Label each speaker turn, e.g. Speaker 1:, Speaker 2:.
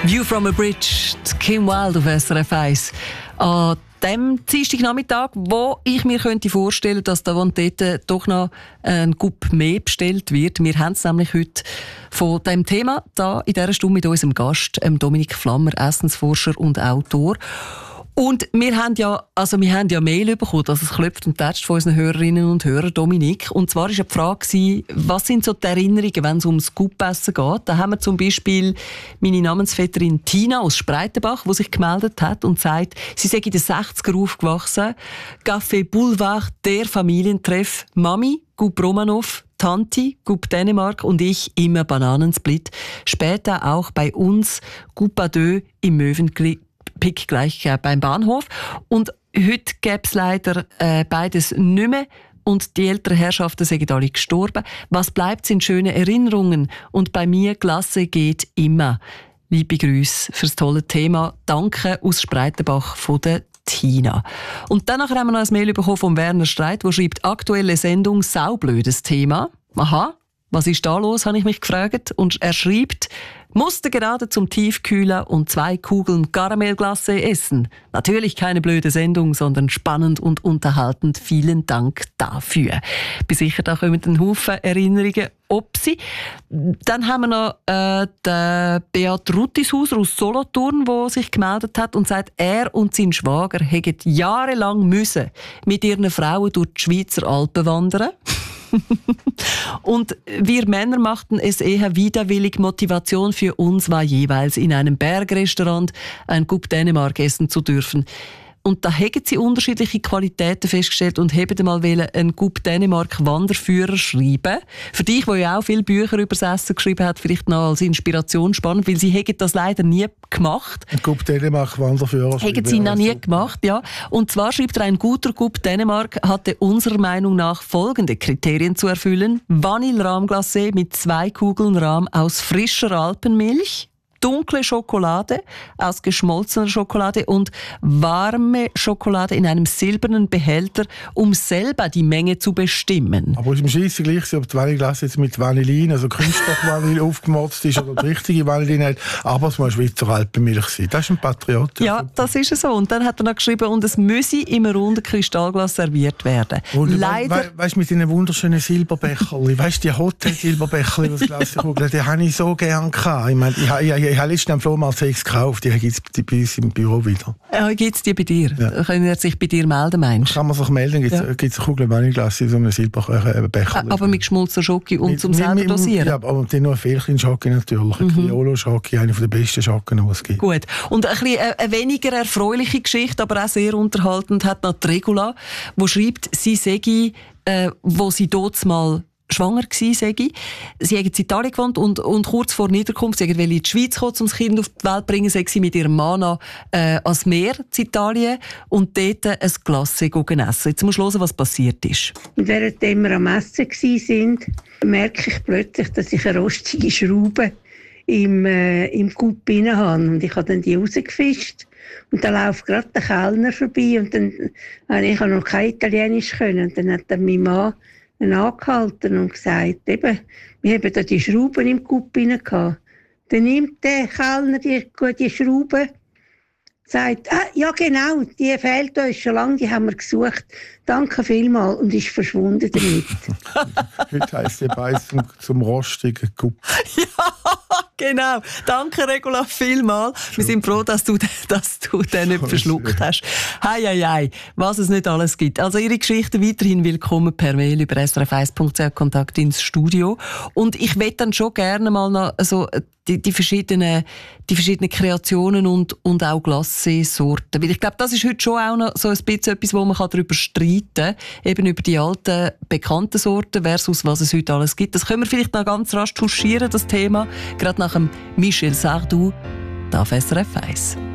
Speaker 1: View from a Bridge, Kim Wilde auf SRF 1. An dem Dienstagnachmittag, wo ich mir vorstellen könnte, dass da und dort doch noch ein Coup mehr bestellt wird. Wir haben es nämlich heute von dem Thema da in dieser Stunde mit unserem Gast, Dominik Flammer, Essensforscher und Autor. Und wir haben ja Mail bekommen, dass es klopft und tätscht von unseren Hörerinnen und Hörern, Dominik. Und zwar war die Frage, was sind so die Erinnerungen, wenn es ums Scoop-Essen geht? Da haben wir zum Beispiel meine Namensvetterin Tina aus Spreitenbach, die sich gemeldet hat und sagt, sie sei in den 60er aufgewachsen. Café Boulevard, der Familientreff, Mami, Gup Romanov, Tanti, Gup Dänemark und ich immer Bananensplit. Später auch bei uns Gup à deux im Möwenkli. Pick gleich beim Bahnhof. Und heute gäbe es leider beides nicht mehr. Und die älteren Herrschaften sind alle gestorben. Was bleibt, sind schöne Erinnerungen. Und bei mir, Glasse geht immer. Liebe Grüße fürs tolle Thema. Danke aus Spreitenbach von der Tina. Und dann haben wir noch ein Mail bekommen von Werner Streit, der schreibt, aktuelle Sendung, saublödes Thema. Aha, was ist da los, habe ich mich gefragt. Und er schreibt, musste gerade zum Tiefkühler und 2 Kugeln Karamellglace essen. Natürlich keine blöde Sendung, sondern spannend und unterhaltend. Vielen Dank dafür. Bin sicher, da kommen ein Haufen Erinnerungen ob sie. Dann haben wir noch den Beat Ruttishauser aus Solothurn, der sich gemeldet hat und sagt, er und sein Schwager hätten jahrelang müssen mit ihren Frauen durch die Schweizer Alpen wandern. Und wir Männer machten es eher widerwillig. Motivation für uns war jeweils, in einem Bergrestaurant ein Gup Dänemark essen zu dürfen. Und da haben sie unterschiedliche Qualitäten festgestellt und haben mal einen Gup Dänemark Wanderführer schreiben. Für dich, der ja auch viele Bücher über das Essen geschrieben hat, vielleicht noch als Inspiration spannend, weil sie haben das leider nie gemacht.
Speaker 2: Ein Gup Dänemark Wanderführer schreiben.
Speaker 1: Haben sie noch nie gemacht, ja. Und zwar schreibt er, ein guter Gup Dänemark hatte unserer Meinung nach folgende Kriterien zu erfüllen. Vanille-Rahmglacé mit 2 Kugeln Rahm aus frischer Alpenmilch, dunkle Schokolade aus geschmolzener Schokolade und warme Schokolade in einem silbernen Behälter, um selber die Menge zu bestimmen.
Speaker 2: Aber es ist im Scheisse gleich, ob die Vanilleglasse jetzt mit Vanillin, also Künstlervanille aufgemotzt ist oder die richtige Vanille hat. Aber es muss Schweizer Alpenmilch sein. Das ist ein Patriot.
Speaker 1: Ja, das ist so. Und dann hat er noch geschrieben, und es müsse im runden Kristallglas serviert werden.
Speaker 2: Und
Speaker 1: leider...
Speaker 2: Weißt du, mit diesen wunderschönen Silberbecherli, weißt du, die Hotel-Silberbecherli, das Glaskugeln, die habe ich so gerne gehabt. Ich meine, ich habe letztens am Flohmarkt 6 gekauft, die gibt es bei uns im Büro wieder.
Speaker 1: Gibt es die bei dir?
Speaker 2: Ja.
Speaker 1: Können wir sich bei dir melden, meinst du?
Speaker 2: Kann man sich melden, gibt es eine Kugel Vanilleglasse in so einem Silberbecher.
Speaker 1: Aber mit geschmolzener Schoki und zum selber dosieren?
Speaker 2: Ja, aber nur ein Fählchen Schoki natürlich. Ein Criollo-Schoki, eine der besten Schocken, die es gibt.
Speaker 1: Gut. Und eine weniger erfreuliche Geschichte, aber auch sehr unterhaltend, hat noch die Regula, die schreibt, sie sei, wo sie dort mal schwanger gsi, sage ich. Sie haben in Italien gewohnt und kurz vor Niederkunft, sie wollten in die Schweiz kommen, um das Kind auf die Welt zu bringen, sei sie mit ihrem Mann ans Meer in Italien und dort ein Glacé essen. Jetzt musst du hören, was passiert ist.
Speaker 3: Und während wir am Essen waren, merke ich plötzlich, dass ich eine rostige Schraube im Gup rein habe. Und ich habe dann die rausgefischt. Und dann läuft gerade der Kellner vorbei und dann ich habe noch kein Italienisch können. Und dann hat dann mein Mann angehalten und gesagt, eben, wir haben da die Schrauben im Gup rein gehabt. Dann nimmt der Kellner die Schraube, sagt, ja genau, die fehlt uns schon lange, die haben wir gesucht. Danke vielmals und ist verschwunden damit.
Speaker 2: Heute heisst der Beiß zum rostigen Gup.
Speaker 1: Ja, genau. Danke, Regula, vielmals. Wir sind froh, dass du den nicht verschluckt hast. Hei, was es nicht alles gibt. Also Ihre Geschichte weiterhin willkommen per Mail über srf1.ch, Kontakt ins Studio. Und ich möchte dann schon gerne mal noch so die verschiedenen Kreationen und auch Glacé-Sorten. Weil ich glaube, das ist heute schon auch noch so ein bisschen etwas, wo man darüber streiten kann. Eben über die alten, bekannten Sorten versus was es heute alles gibt. Das können wir vielleicht noch ganz rasch touchieren, das Thema. Gerade nach dem Michel Sardou, da auf SRF 1.